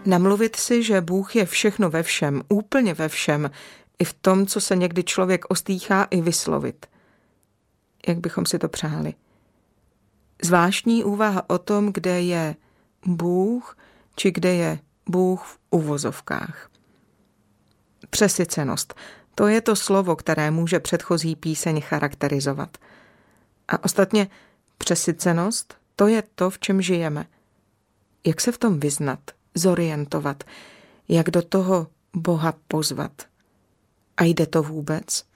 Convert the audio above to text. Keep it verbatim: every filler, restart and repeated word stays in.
Namluvit si, že Bůh je všechno ve všem, úplně ve všem, i v tom, co se někdy člověk ostýchá, i vyslovit. Jak bychom si to přáli. Zvláštní úvaha o tom, kde je Bůh, či kde je Bůh v uvozovkách. Přesycenost. To je to slovo, které může předchozí píseň charakterizovat. A ostatně přesycenost, to je to, v čem žijeme. Jak se v tom vyznat, zorientovat, jak do toho Boha pozvat. A jde to vůbec?